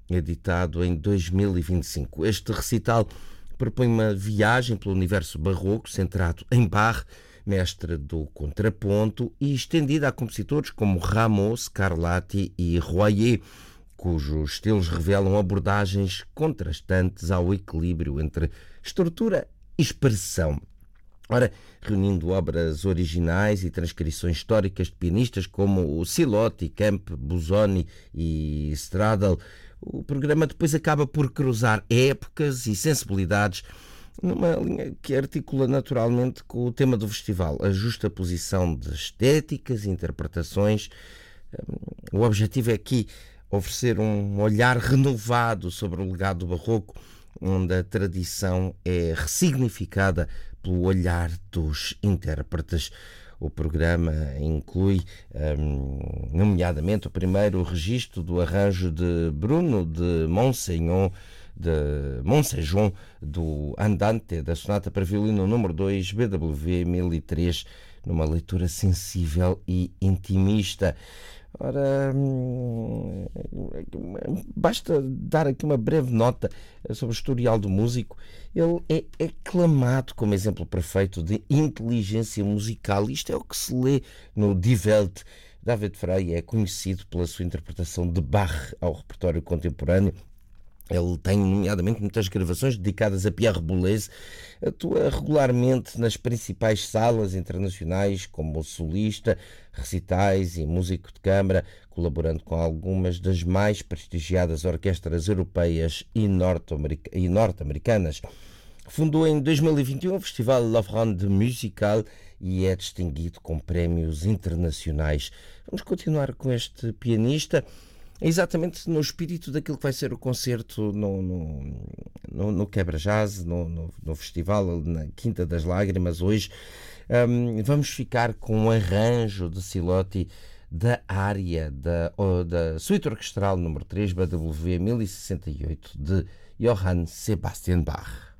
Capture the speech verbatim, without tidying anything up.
editado em dois mil e vinte e cinco. Este recital propõe uma viagem pelo universo barroco centrado em Bach, mestre do contraponto, e estendida a compositores como Rameau, Scarlatti e Royer, cujos estilos revelam abordagens contrastantes ao equilíbrio entre estrutura e expressão. Ora, reunindo obras originais e transcrições históricas de pianistas como o Silotti, Kemp, Busoni e Stradl, o programa depois acaba por cruzar épocas e sensibilidades numa linha que articula naturalmente com o tema do festival, a justaposição de estéticas e interpretações. O objetivo é aqui oferecer um olhar renovado sobre o legado do barroco, onde a tradição é ressignificada pelo olhar dos intérpretes. O programa inclui, um, nomeadamente, o primeiro registro do arranjo de Bruno de Monseignon, de Monsejon, do Andante, da sonata para violino número dois, B W mil e três, numa leitura sensível e intimista. Ora, basta dar aqui uma breve nota sobre o historial do músico. Ele é aclamado como exemplo perfeito de inteligência musical. Isto é o que se lê no Die Welt. David Frey é conhecido pela sua interpretação de Bach ao repertório contemporâneo. Ele tem, nomeadamente, muitas gravações dedicadas a Pierre Boulez. Atua regularmente nas principais salas internacionais como solista, recitais e músico de câmara, colaborando com algumas das mais prestigiadas orquestras europeias e norte-americanas. Fundou em dois mil e vinte e um o Festival L'Offrande Musicale e é distinguido com prémios internacionais. Vamos continuar com este pianista, exatamente no espírito daquilo que vai ser o concerto no, no, no, no Quebra Jazz, no, no, no festival, na Quinta das Lágrimas. Hoje um, vamos ficar com um arranjo de Silotti da área da, da Suíte Orquestral número três, B W mil e sessenta e oito, de Johann Sebastian Bach.